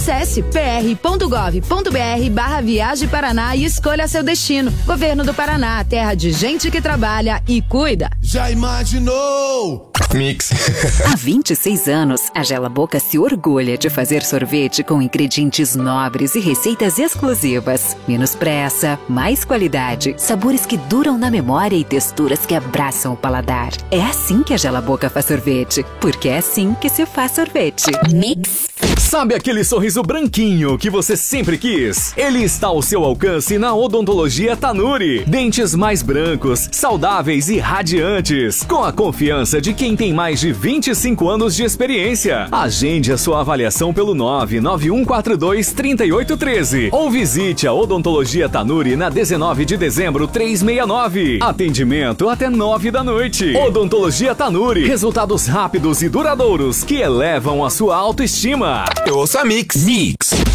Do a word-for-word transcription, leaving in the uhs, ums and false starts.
Acesse pr.gov.br barra Viagem Paraná e escolha seu destino. Governo do Paraná, terra de gente que trabalha e cuida. Já imaginou? Mix. Há vinte e seis anos, a Gela Boca se orgulha de fazer sorvete com ingredientes nobres e receitas exclusivas. Menos pressa, mais qualidade, sabores que duram na memória e texturas que abraçam o paladar. É assim que a Gela Boca faz sorvete, porque é assim que se faz sorvete. Mix. Sabe aquele sorriso branquinho que você sempre quis? Ele está ao seu alcance na Odontologia Tanuri. Dentes mais brancos, saudáveis e radiantes. Com a confiança de quem tem mais de vinte e cinco anos de experiência. Agende a sua avaliação pelo nove nove um quatro dois, três oito um três ou visite a Odontologia Tanuri na dezenove de dezembro trezentos e sessenta e nove. Atendimento até nove da noite. Odontologia Tanuri. Resultados rápidos e duradouros que elevam a sua autoestima. Eu ouço a Mix. Mix.